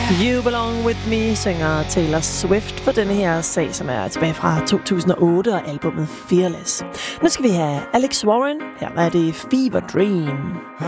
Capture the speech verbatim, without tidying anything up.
You Belong With Me synger Taylor Swift på denne her sag, som er tilbage fra to tusind og otte og albumet Fearless. Nu skal vi have Alex Warren. Her er det Fever Dream.